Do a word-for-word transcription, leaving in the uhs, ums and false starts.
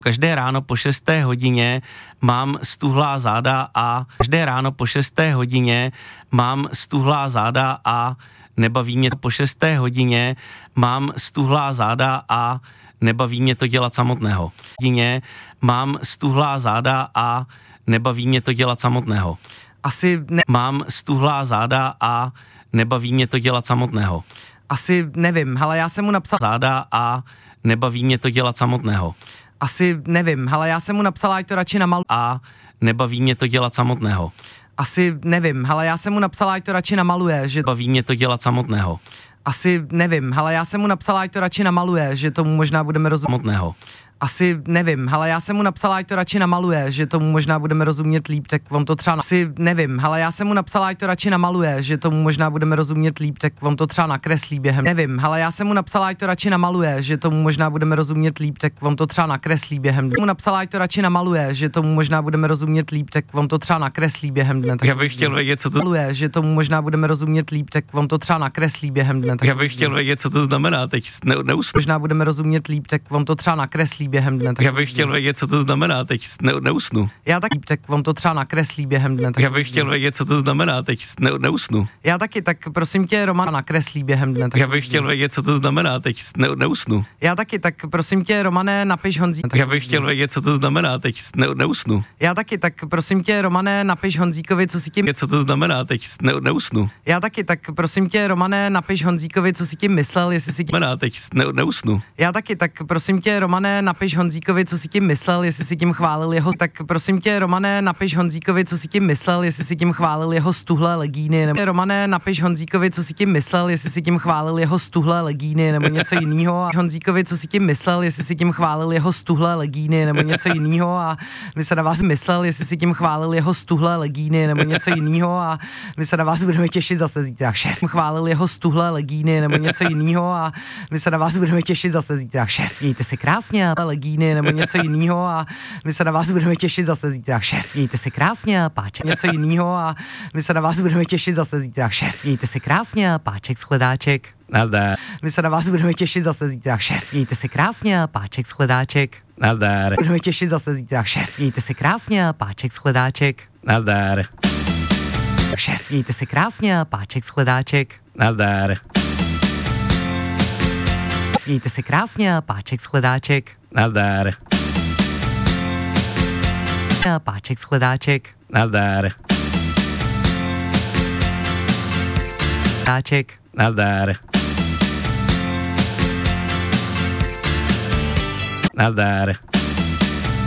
Každé ráno po šesté hodině mám stuhlá záda a každé ráno po šesté hodině mám stuhlá záda a nebaví mě to po šesté hodině mám stuhlá záda a nebaví mě to dělat samotného. Hodině mám stuhlá záda a nebaví mě to dělat samotného. Asi ne... Mám stuhlá záda a nebaví mě to dělat samotného. Asi nevím, hele, já jsem mu napsal záda a nebaví mě to dělat samotného. Asi nevím, hele, já jsem mu napsala, ať to radši namalu A nebaví mě to dělat samotného. Asi nevím, hele, já jsem mu napsala, ať to radši namaluje, že Baví mě to dělat samotného. Asi nevím, hele, já jsem mu napsala, ať to radši namaluje, že tomu možná budeme rozumět. Samotného. Asi nevím, hele, já jsem mu napsala, ať to radši namaluje, že tomu možná budeme rozumět líp, tak on to třeba... Asi nevím, hele, já jsem mu napsala, ať to radši namaluje, že tomu možná budeme rozumět líp, tak on to třeba nakreslí během... Nevím, hele, já jsem mu napsala, ať to radši namaluje, že tomu možná budeme rozumět líp, tak on to třeba nakreslí během dne. Mu napsala, ať to radši namaluje, že tomu možná budeme rozumět líp, tak on to třeba nakreslí během dne. Tak já bych chtěl vědět, co to... Maluje, že tomu možná budeme rozumět líp, tak on to třeba nakreslí během dne. Tak já bych chtěl vědět, co to znamená, teď ne, neusnu. Možná budeme rozumět líp, tak on to třeba nakreslí během dne. Tak já bych chtěl vědět, co to znamená, teď ne, neusnu. Já taky, tak on to třeba nakreslí během dne. Tak já bych chtěl vědět, co to znamená, teď ne, neusnu. Já taky, tak prosím tě, Roman nakreslí během dne. Tak já bych chtěl vědět, co to znamená, teď ne, neusnu. Já taky, tak prosím tě, Romane, napiš Honzí. já bych chtěl vědět, co to znamená, teď ne, neusnu. Já taky, tak prosím tě, Romane, napiš Honzíkovi, co si tím... Co to znamená, teď ne, neusnu. Já taky, tak prosím tě, Romane, napiš Honzíkovi, co si tím myslel, jestli si tím... Znamená, teď ne, neusnu. Já taky, tak prosím tě, Romane, napiš Honzíkovi, co si tím myslel, jestli si tím chválil jeho... Tak prosím tě, Romane, napiš Honzíkovi, co si tím myslel, jestli si tím chválil jeho stuhlé legíny, nebo... Romane, napiš Honzíkovi, co si tím myslel, jestli si tím chválil jeho stuhlé legíny, nebo něco jiného. A Honzíkovi, co si tím myslel, jestli si tím chválil jeho stuhlé legíny, nebo něco jiného. A my se na vás myslel, jestli si tím chválil jeho stuhlé legíny, nebo něco jiného. A my se na vás budeme těšit zase zítra. Šest. Chválil jeho stuhlé legíny, nebo něco jiného. A my se na vás budeme těšit zase zítra. Šest. Mějte se krásně, legíny, nebo něco jiného. A my se na vás budeme těšit zase zítra. Šest. Mějte se krásně, páček, něco jiného. A my se na vás budeme těšit zase zítra. Šest. Mějte se krásně, páček, shledáček. Nazdar. My se na vás budeme těšit zase zítra. Šest. Mějte se krásně, páček, shledáček. Nazdar. Budeme těšit zase zítra. Šest. Mějte se krásně, páček, shledáček. Nazdar. Šest. Mějte se krásně, páček, shledáček. Nazdar. Mějte se krásně, páček, shledáček. Nazdar. Páček, shledáček. Nazdar. Dáček. Nazdar. Nazdar.